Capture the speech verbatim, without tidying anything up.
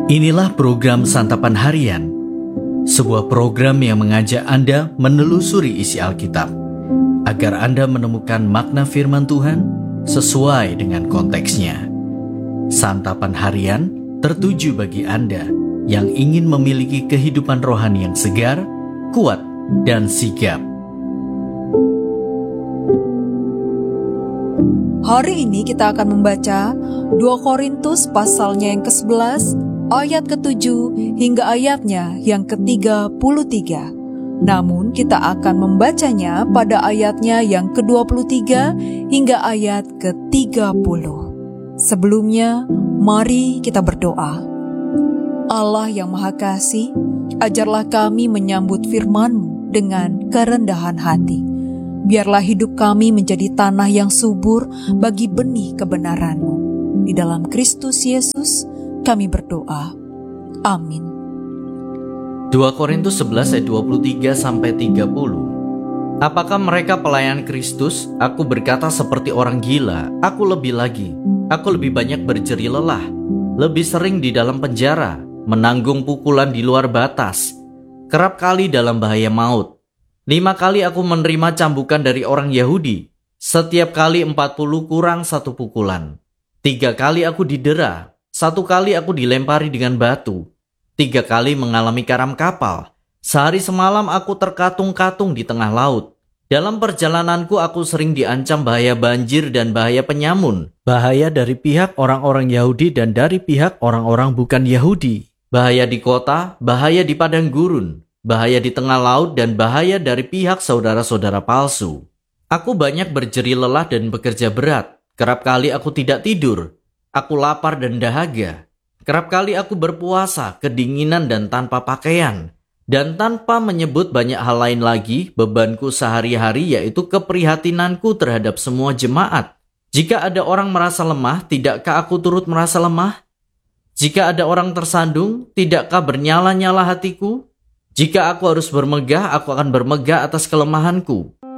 Inilah program Santapan Harian, sebuah program yang mengajak Anda menelusuri isi Alkitab, agar Anda menemukan makna firman Tuhan sesuai dengan konteksnya. Santapan Harian tertuju bagi Anda yang ingin memiliki kehidupan rohani yang segar, kuat, dan sigap. Hari ini kita akan membaca dua Korintus pasalnya yang kesebelas, ayat ketujuh hingga ayatnya yang ketiga puluh tiga. Namun kita akan membacanya pada ayatnya yang kedua puluh tiga hingga ayat ketiga puluh. Sebelumnya, mari kita berdoa. Allah yang Maha Kasih, ajarlah kami menyambut firman-Mu dengan kerendahan hati. Biarlah hidup kami menjadi tanah yang subur bagi benih kebenaran-Mu. Di dalam Kristus Yesus, kami berdoa. Amin. dua Korintus sebelas ayat dua puluh tiga sampai tiga puluh. Apakah mereka pelayan Kristus? Aku berkata seperti orang gila. Aku lebih lagi. Aku lebih banyak berjeri lelah, lebih sering di dalam penjara, menanggung pukulan di luar batas, kerap kali dalam bahaya maut. Lima kali aku menerima cambukan dari orang Yahudi, setiap kali empat puluh kurang satu pukulan. Tiga kali aku didera, satu kali aku dilempari dengan batu, tiga kali mengalami karam kapal. Sehari semalam aku terkatung-katung di tengah laut. Dalam perjalananku aku sering diancam bahaya banjir dan bahaya penyamun, bahaya dari pihak orang-orang Yahudi dan dari pihak orang-orang bukan Yahudi, bahaya di kota, bahaya di padang gurun, bahaya di tengah laut, dan bahaya dari pihak saudara-saudara palsu. Aku banyak berjeri lelah dan bekerja berat. Kerap kali aku tidak tidur. Aku lapar dan dahaga. Kerap kali aku berpuasa, kedinginan dan tanpa pakaian. Dan tanpa menyebut banyak hal lain lagi, bebanku sehari-hari yaitu keprihatinanku terhadap semua jemaat. Jika ada orang merasa lemah, tidakkah aku turut merasa lemah? Jika ada orang tersandung, tidakkah bernyala-nyala hatiku? Jika aku harus bermegah, aku akan bermegah atas kelemahanku.